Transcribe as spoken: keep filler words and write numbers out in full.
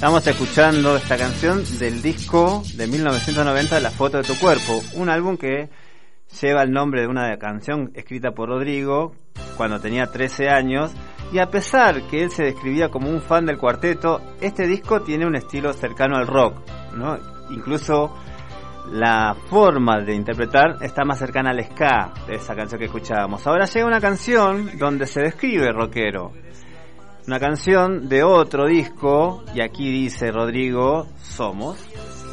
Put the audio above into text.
Estamos escuchando esta canción del disco de mil novecientos noventa, La foto de tu cuerpo, un álbum que lleva el nombre de una canción escrita por Rodrigo cuando tenía trece años, y a pesar que él se describía como un fan del cuarteto, este disco tiene un estilo cercano al rock, ¿no? Incluso la forma de interpretar está más cercana al ska de esa canción que escuchábamos. Ahora llega una canción donde se describe rockero, una canción de otro disco, y aquí dice Rodrigo: Somos.